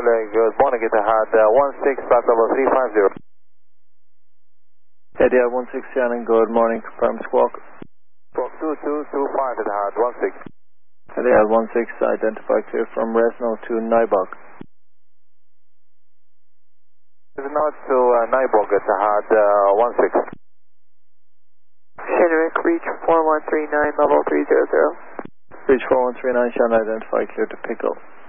good morning, Etihad 16, flight level 350. Etihad 16 Shannon, good morning, confirm squawk. Squawk 2225, Etihad 16. Etihad 16, identify clear from Resno to Nybog. Resno to Nybog, Etihad 16. Shinrick, reach 4139, level 300. Reach 4139, Shannon, identify clear to Pickle.